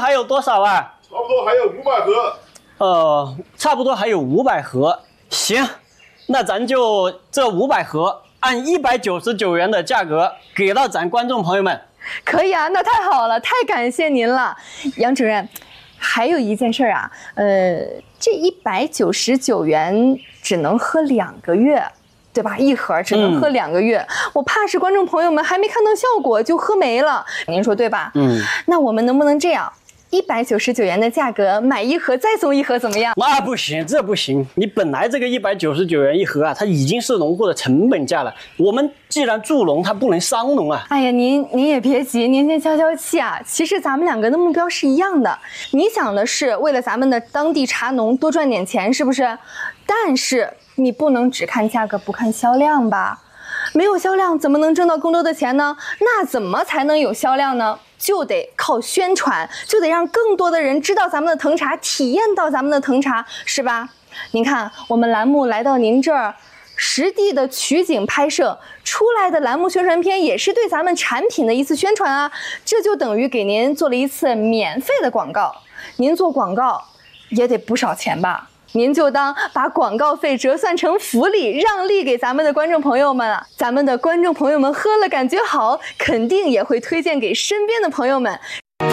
还有多少啊？ 差不多还有500盒。 差不多还有500盒。行，那咱就这500盒按199元的价格给到咱观众朋友们。 可以啊，那太好了，太感谢您了，杨主任。还有一件事啊，这199元只能喝2个月。对吧？一盒只能喝2个月，我怕是观众朋友们还没看到效果就喝没了，您说对吧？那我们能不能这样，199元的价格买1盒再送1盒怎么样？ 那不行，这不行。你本来这个199元1盒啊，它已经是农户的成本价了。我们既然助农，它不能伤农啊。 哎呀，您也别急，您先消消气啊。其实咱们2个的目标是一样的，你想的是为了咱们的当地茶农多赚点钱，是不是？但是你不能只看价格不看销量吧？没有销量怎么能挣到更多的钱呢？那怎么才能有销量呢？就得靠宣传，就得让更多的人知道咱们的藤茶，体验到咱们的藤茶，是吧？您看，我们栏目来到您这儿，实地的取景拍摄出来的栏目宣传片，也是对咱们产品的一次宣传啊，这就等于给您做了一次免费的广告。您做广告也得不少钱吧？您就当把广告费折算成福利，让利给咱们的观众朋友们了。咱们的观众朋友们喝了感觉好，肯定也会推荐给身边的朋友们。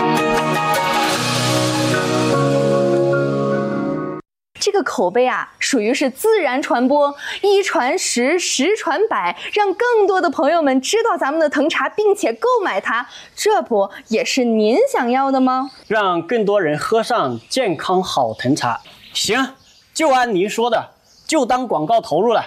这个口碑啊，属于是自然传播，1传10，10传100，让更多的朋友们知道咱们的藤茶，并且购买它，这不也是您想要的吗？ 让更多人喝上健康好藤茶。行，就按您说的，就当广告投入了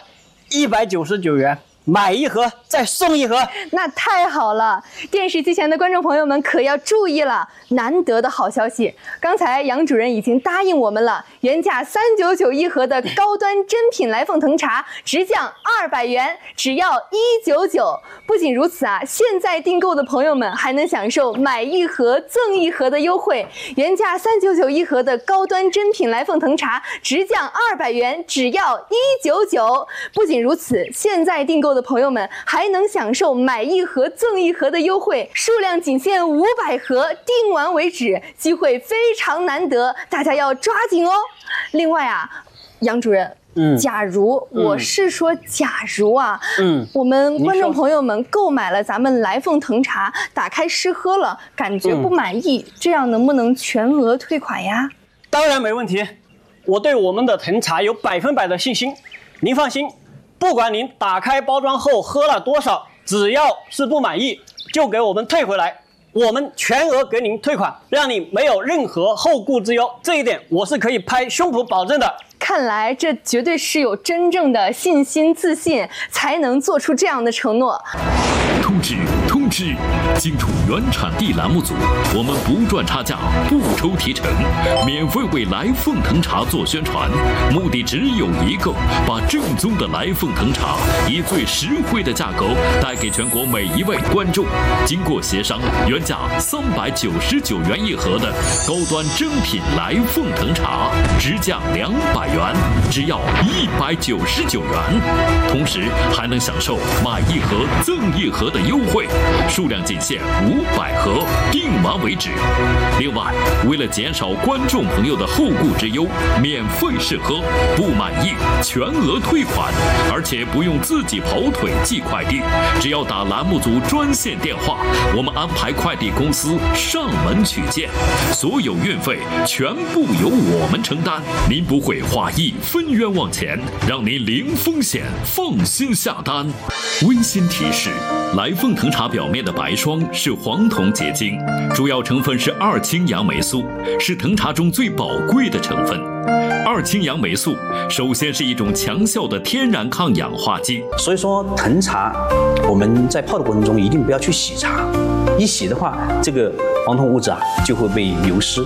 ，199元买1盒再送1盒。 那太好了，电视机前的观众朋友们可要注意了，难得的好消息，刚才杨主任已经答应我们了，原价399一盒的高端珍品来凤藤茶直降200元，只要199。不仅如此啊，现在订购的朋友们还能享受买1盒赠1盒的优惠，原价399一盒的高端珍品来凤藤茶直降200元，只要199。不仅如此，现在订购的朋友们还能享受买1盒赠1盒的优惠，数量仅限500盒，订完为止，机会非常难得，大家要抓紧哦。另外啊，杨主任，假如我是说假如啊，我们观众朋友们购买了咱们来凤藤茶，打开试喝了，感觉不满意，这样能不能全额退款呀？ 当然没问题，我对我们的藤茶有100%的信心，您放心。不管您打开包装后喝了多少，只要是不满意，就给我们退回来，我们全额给您退款，让你没有任何后顾之忧。这一点我是可以拍胸脯保证的。 看来这绝对是有真正的信心自信，才能做出这样的承诺。 通知！经处原产地栏目组，我们不赚差价，不抽提成，免费为来凤藤茶做宣传，目的只有一个，把正宗的来凤藤茶以最实惠的价格带给全国每一位观众。经过协商，原价399元一盒的高端珍品来凤藤茶直降200元，只要199元，同时还能享受买1盒赠1盒的优惠，数量仅限500盒，订完为止。另外，为了减少观众朋友的后顾之忧，免费试喝，不满意全额退款，而且不用自己跑腿寄快递，只要打栏目组专线电话，我们安排快递公司上门取件，所有运费全部由我们承担，您不会花1分冤枉钱，让您零风险放心下单。温馨提示：来凤藤茶表面的白霜是黄酮结晶，主要成分是2氢杨霉素，是藤茶中最宝贵的成分。2氢杨霉素首先是一种强效的天然抗氧化剂， 所以说藤茶我们在泡的过程中一定不要去洗茶，一洗的话，这个黄酮物质就会被流失。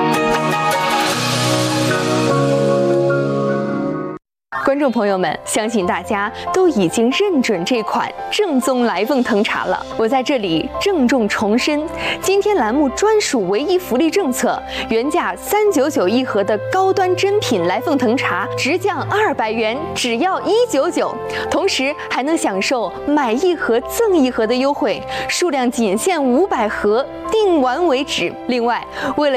观众朋友们，相信大家都已经认准这款正宗来凤藤茶了。我在这里郑重重申，今天栏目专属唯一福利政策，原价399一盒的高端珍品来凤藤茶直降200元，只要199，同时还能享受买1盒赠1盒的优惠，数量仅限500盒，订完为止。另外，为了